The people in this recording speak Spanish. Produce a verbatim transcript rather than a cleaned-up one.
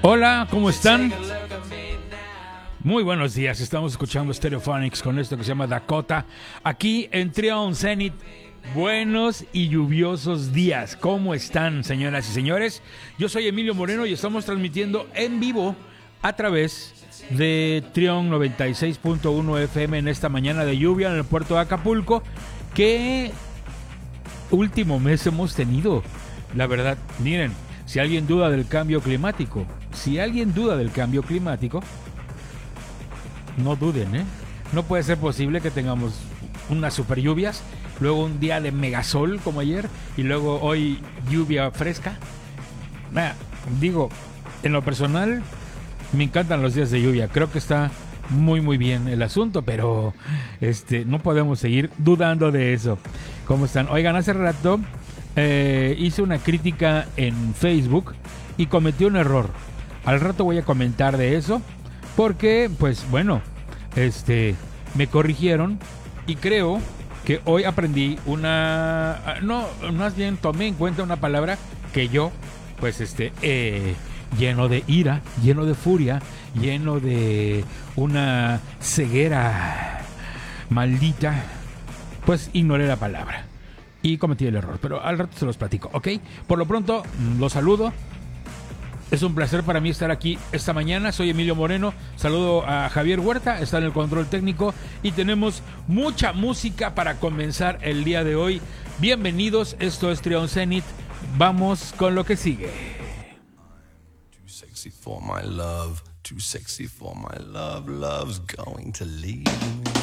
Hola, ¿cómo están? Muy buenos días, estamos escuchando Stereophonics con esto que se llama Dakota, aquí en Trion Zenith. Buenos y lluviosos días, ¿cómo están, señoras y señores? Yo soy Emilio Moreno y estamos transmitiendo en vivo a través de Trion noventa y seis punto uno F M en esta mañana de lluvia en el puerto de Acapulco. ¿Qué último mes hemos tenido? La verdad, miren, si alguien duda del cambio climático, si alguien duda del cambio climático, no duden, ¿eh? No puede ser posible que tengamos unas super lluvias, luego un día de megasol como ayer y luego hoy lluvia fresca. Nah, digo, en lo personal me encantan los días de lluvia, creo que está muy muy bien el asunto, pero este no podemos seguir dudando de eso. ¿Cómo están? Oigan, hace rato eh, hice una crítica en Facebook y cometí un error. Al rato voy a comentar de eso porque, pues bueno, este me corrigieron y creo que hoy aprendí una, no, más bien tomé en cuenta una palabra que yo, pues este, eh, lleno de ira, lleno de furia, lleno de una ceguera maldita, pues ignoré la palabra y cometí el error, pero al rato se los platico, ¿ok? Por lo pronto, los saludo. Es un placer para mí estar aquí esta mañana. Soy Emilio Moreno. Saludo a Javier Huerta, está en el control técnico y tenemos mucha música para comenzar el día de hoy. Bienvenidos, esto es Trion Zenith. Vamos con lo que sigue. Too sexy for my love, too sexy for my love, love's going to leave me.